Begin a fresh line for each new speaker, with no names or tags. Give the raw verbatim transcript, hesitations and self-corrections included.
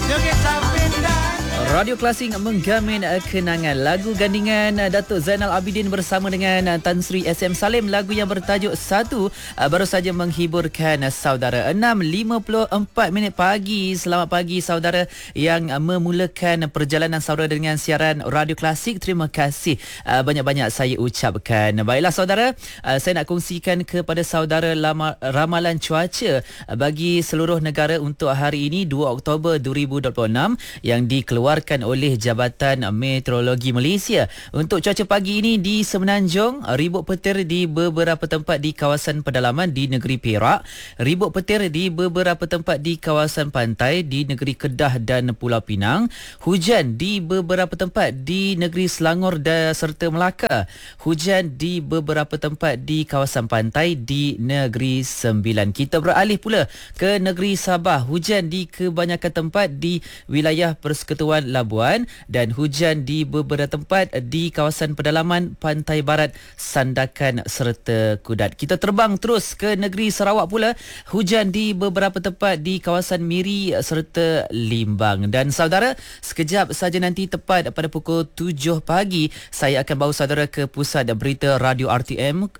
Joget sampai dan
Radio Klasik menggamin kenangan lagu gandingan Datuk Zainal Abidin bersama dengan Tan Sri S M Salim. Lagu yang bertajuk Satu baru saja menghiburkan saudara. enam lima puluh empat minit pagi. Selamat pagi saudara yang memulakan perjalanan saudara dengan siaran Radio Klasik. Terima kasih banyak-banyak saya ucapkan. Baiklah saudara, saya nak kongsikan kepada saudara lama, ramalan cuaca bagi seluruh negara untuk hari ini dua Oktober dua ribu dua puluh enam yang dikeluarkan oleh Jabatan Meteorologi Malaysia. Untuk cuaca pagi ini di Semenanjung, ribut petir di beberapa tempat di kawasan pedalaman di negeri Perak, ribut petir di beberapa tempat di kawasan pantai di negeri Kedah dan Pulau Pinang, hujan di beberapa tempat di negeri Selangor dan serta Melaka, hujan di beberapa tempat di kawasan pantai di negeri Sembilan. Kita beralih pula ke negeri Sabah, hujan di kebanyakan tempat di wilayah Persekutuan Labuan dan hujan di beberapa tempat di kawasan pedalaman pantai barat Sandakan serta Kudat. Kita terbang terus ke negeri Sarawak pula, hujan di beberapa tempat di kawasan Miri serta Limbang. Dan saudara, sekejap saja nanti tepat pada pukul tujuh pagi saya akan bawa saudara ke pusat berita Radio R T M